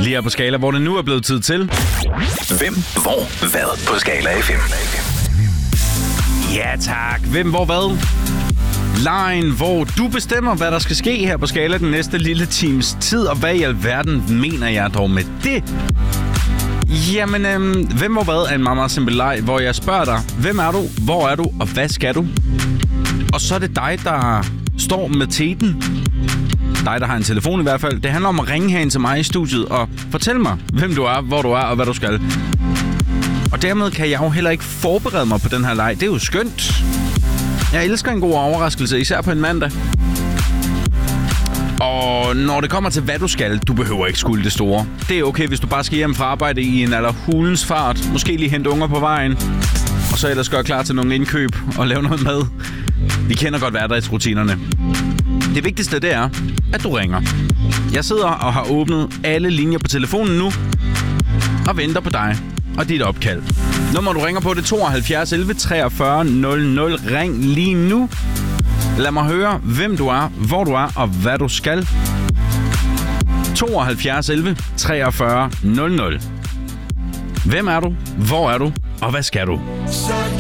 Lige her på Skala, hvor det nu er blevet tid til. Hvem, hvor, hvad på Skala FM. Ja tak. Hvem, hvor, hvad? Lejen, hvor du bestemmer, hvad der skal ske her på Skala den næste lille times tid. Og hvad i alverden mener jeg dog med det? Jamen, hvem, hvor, hvad er en meget, meget simpel leg, hvor jeg spørger dig, hvem er du, hvor er du, og hvad skal du? Og så er det dig, der står med teten. Dig, der har en telefon i hvert fald. Det handler om at ringe herind til mig i studiet og fortælle mig, hvem du er, hvor du er og hvad du skal. Og dermed kan jeg jo heller ikke forberede mig på den her leg. Det er jo skønt. Jeg elsker en god overraskelse, især på en mandag. Og når det kommer til, hvad du skal, du behøver ikke skulle det store. Det er okay, hvis du bare skal hjem fra arbejde i en allerhulens fart. Måske lige hente unger på vejen. Og så ellers gøre klar til nogle indkøb og lave noget mad. Vi kender godt hverdagsrutinerne. Det vigtigste, det er, at du ringer. Jeg sidder og har åbnet alle linjer på telefonen nu. Og venter på dig og dit opkald. Nummer, du ringer på, det er 72 11 43 00. Ring lige nu. Lad mig høre, hvem du er, hvor du er og hvad du skal. 72 11 43 00. Hvem er du? Hvor er du? Og hvad skal du? Så